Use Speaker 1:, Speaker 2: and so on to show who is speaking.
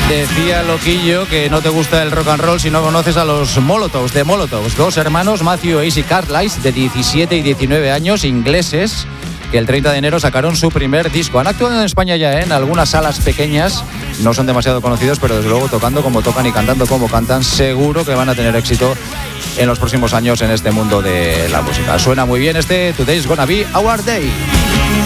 Speaker 1: Decía Loquillo que no te gusta el rock and roll si no conoces a los Molotovs, de Molotovs, dos hermanos, Matthew e Izzy Carlisle, de 17 y 19 años, ingleses, que el 30 de enero sacaron su primer disco. Han actuado en España ya en algunas salas pequeñas, no son demasiado conocidos, pero desde luego tocando como tocan y cantando como cantan, seguro que van a tener éxito en los próximos años en este mundo de la música. Suena muy bien este Today's Gonna Be Our Day.